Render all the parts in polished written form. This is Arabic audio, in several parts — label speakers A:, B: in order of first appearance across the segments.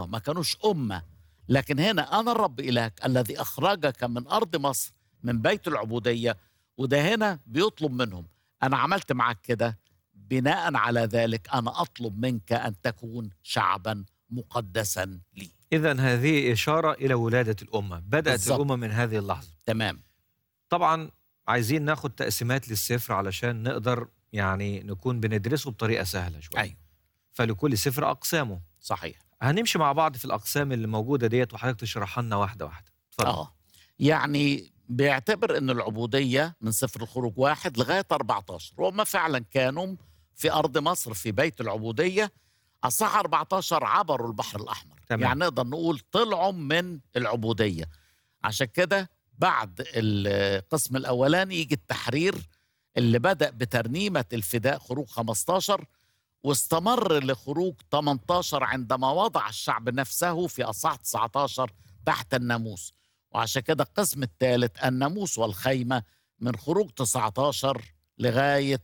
A: ما كانوش أمة. لكن هنا أنا الرب إلهك الذي أخرجك من أرض مصر من بيت العبودية. وده هنا بيطلب منهم، أنا عملت معك كده، بناء على ذلك أنا أطلب منك أن تكون شعبا مقدسا لي.
B: إذن هذه إشارة إلى ولادة الأمة، بدأت
A: بالظبط.
B: الأمة من هذه اللحظة.
A: تمام.
B: طبعا عايزين ناخد تقسيمات للسفر علشان نقدر يعني نكون بندرسه بطريقة سهلة شوية.
A: أيوه.
B: فلكل سفر أقسامه.
A: صحيح.
B: هنمشي مع بعض في الأقسام اللي موجودة ديت وحضرتك تشرحها لنا واحدة واحدة. اتفضل.
A: يعني بيعتبر أن العبودية من سفر الخروج 1 لغاية 14، وهم فعلا كانوا في أرض مصر في بيت العبودية. أصح 14 عبروا البحر الأحمر.
B: تمام.
A: يعني نقدر نقول طلعوا من العبودية. عشان كده بعد القسم الأولاني يجي التحرير اللي بدأ بترنيمة الفداء خروج 15، واستمر لخروج 18 عندما وضع الشعب نفسه في أصحاح 19 تحت الناموس. وعشان كده القسم الثالث الناموس والخيمة من خروج 19 لغاية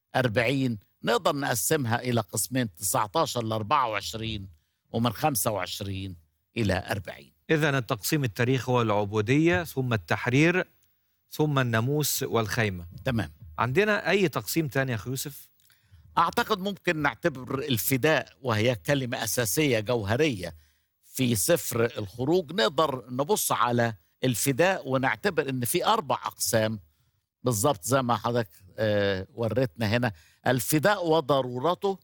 A: 40. نقدر نقسمها إلى قسمين، 19 ل 24 ومن 25 إلى 40.
B: إذن التقسيم التاريخي هو العبودية ثم التحرير ثم الناموس والخيمة.
A: تمام.
B: عندنا أي تقسيم تاني يا أخي يوسف؟
A: أعتقد ممكن نعتبر الفداء، وهي كلمة أساسية جوهرية في سفر الخروج. نقدر نبص على الفداء ونعتبر أن في 4 أقسام بالضبط زي ما حضرتك وريتنا هنا. الفداء وضرورته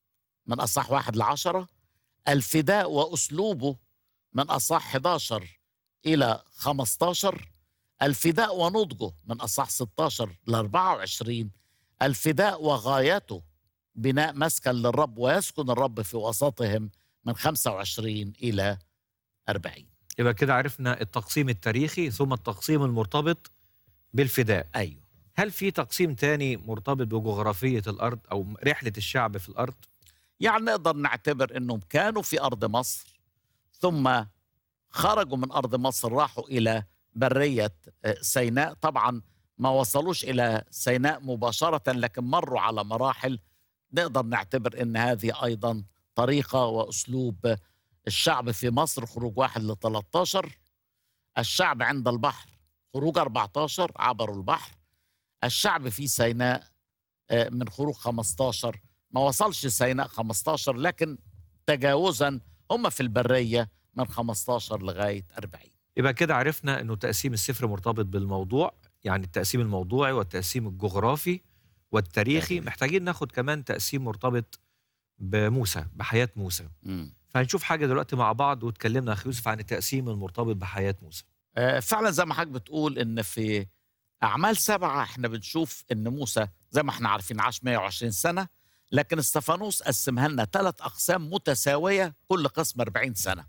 A: من أصح 1 ل10، الفداء وأسلوبه من أصح 11 إلى 15، الفداء ونضجه من أصح 16 ل 24، الفداء وغايته بناء مسكن للرب ويسكن الرب في وسطهم من 25 إلى 40.
B: يبقى كده عرفنا التقسيم التاريخي ثم التقسيم المرتبط بالفداء.
A: أيوه.
B: هل في تقسيم تاني مرتبط بجغرافية الأرض أو رحلة الشعب في الأرض؟
A: يعني نقدر نعتبر أنهم كانوا في أرض مصر، ثم خرجوا من أرض مصر راحوا إلى برية سيناء. طبعا ما وصلوش إلى سيناء مباشرة، لكن مروا على مراحل. نقدر نعتبر أن هذه أيضا طريقة وأسلوب الشعب في مصر. خروج 1 ل 13. الشعب عند البحر خروج 14 عبروا البحر. الشعب في سيناء من خروج 15 ما وصلش سيناء 15، لكن تجاوزا هم في البرية من 15 لغاية 40.
B: يبقى كده عرفنا أنه تقسيم السفر مرتبط بالموضوع، يعني التقسيم الموضوعي والتقسيم الجغرافي والتاريخي. محتاجين ناخد كمان تقسيم مرتبط بموسى، بحياة موسى. فهنشوف حاجة دلوقتي مع بعض، وتكلمنا أخي يوسف عن التقسيم المرتبط بحياة موسى.
A: فعلا زي ما حضرتك بتقول ان في أعمال 7 احنا بنشوف ان موسى زي ما احنا عارفين عاش 120 سنة، لكن استفانوس قسمها لنا 3 أقسام متساوية، كل قسم 40 سنة.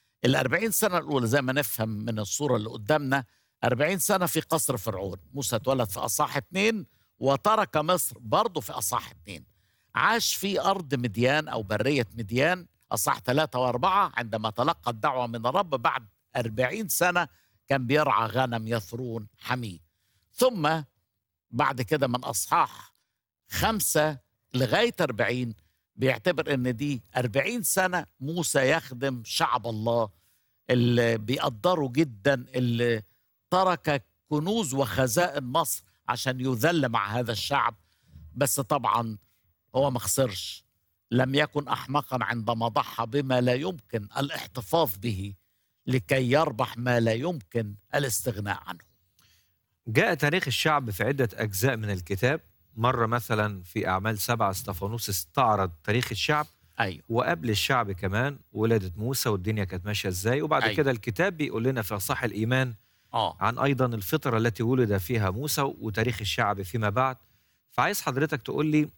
A: ال40 سنة الأولى زي ما نفهم من الصورة اللي قدامنا 40 سنة في قصر فرعون. موسى اتولد في أصحاح 2 وترك مصر برضه في أصحاح 2. عاش في أرض مديان أو برية مديان أصحاح 3 و4 عندما تلقى الدعوة من الرب. بعد 40 سنة كان بيرعى غنم يثرون حميه. ثم بعد كده من أصحاح 5 لغاية 40 بيعتبر ان دي 40 سنة موسى يخدم شعب الله اللي بيقدروا جدا، اللي ترك كنوز وخزائن مصر عشان يذل مع هذا الشعب. بس طبعا هو ما خسرش، لم يكن أحمقا عندما ضحى بما لا يمكن الاحتفاظ به لكي يربح ما لا يمكن الاستغناء عنه.
B: جاء تاريخ الشعب في عدة أجزاء من الكتاب. مرة مثلا في أعمال 7 استفانوس استعرض تاريخ الشعب.
A: أيوه.
B: وقبل الشعب كمان ولادة موسى والدنيا كانت ماشية ازاي. وبعد
A: أيوه.
B: كده الكتاب بيقول لنا في أصحاح الإيمان عن أيضا الفترة التي ولد فيها موسى وتاريخ الشعب فيما بعد. فعايز حضرتك تقول لي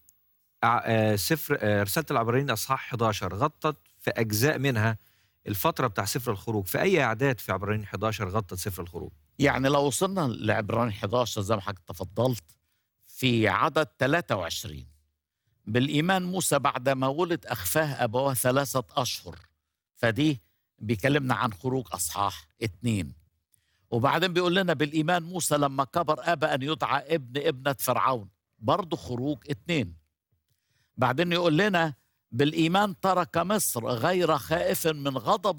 B: سفر رسالة العبرانيين أصحاح 11 غطت في أجزاء منها الفترة بتاع سفر الخروج. في أي أعداد في عبرانيين 11 غطت سفر الخروج؟
A: يعني لو وصلنا لعبرانيين 11 زي ما حضرتك تفضلت في عدد 23، بالإيمان موسى بعدما ولد أخفاه أبواه 3 أشهر. فدي بيكلمنا عن خروج أصحاح 2. وبعدين بيقول لنا بالإيمان موسى لما كبر أبى أن يدعى ابن ابنة فرعون، برضه خروج 2. بعدين يقول لنا بالإيمان ترك مصر غير خائف من غضب